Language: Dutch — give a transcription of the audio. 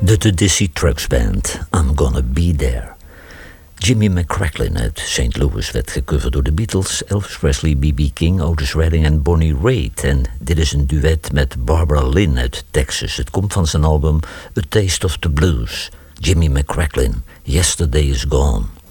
De Dizzy Trucks Band, I'm Gonna Be There. Jimmy McCracklin uit St. Louis werd gecoverd door de Beatles, Elvis Presley, B.B. King, Otis Redding en Bonnie Raitt. En dit is een duet met Barbara Lynn uit Texas. Het komt van zijn album A Taste of the Blues. Jimmy McCracklin, Yesterday is Gone.